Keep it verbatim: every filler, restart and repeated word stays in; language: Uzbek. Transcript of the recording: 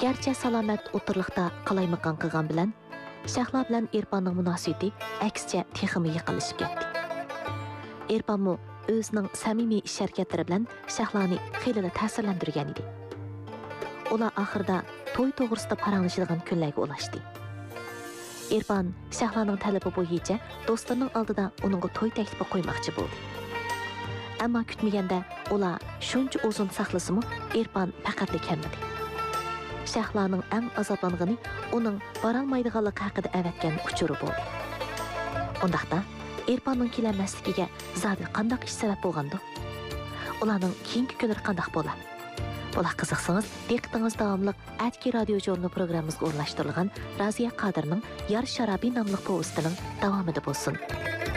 Gerçi salomat o'tirliqda qalaymaqan qilgan bilan Shahlo bilan Erpanning munosabati aksicha texmi yiqilishib ketdi. Erpanmu o'zining samimiy ish harakatlari bilan Shahloni xeyli ta'sirlantirgan edi. Ular oxirida to'y to'g'risida paranglashadigan kunlarga ulashdi. Erpan Shahloning talabi bo'yicha do'stlarining oldida uningga to'y taklifi qo'ymoqchi bo'ldi. Ammo kutmaganda ular shuncha uzun saqlasimi, Erpan faqatli kelmadi. Shahloning eng azoblangani uning borolmaydiganligi haqida avatgan uchuri bo'ldi. Undaqda Erpanning kelmasligiga zodi qanday ish sabab bo'lgandi? Ularning keyingi kunlari qanday bo'ladi? Bular qiziqsangiz, diqqatingiz davomli Atki radio jurnal programmamizga o'rnashtirilgan Raziya Qodirning Yar Sharobiy nomli povestining davomida bo'lsin.